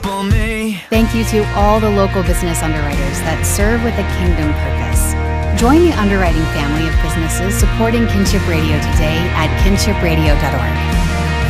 Thank you to all the local business underwriters that serve with a kingdom purpose. Join the underwriting family of businesses supporting Kinship Radio today at kinshipradio.org.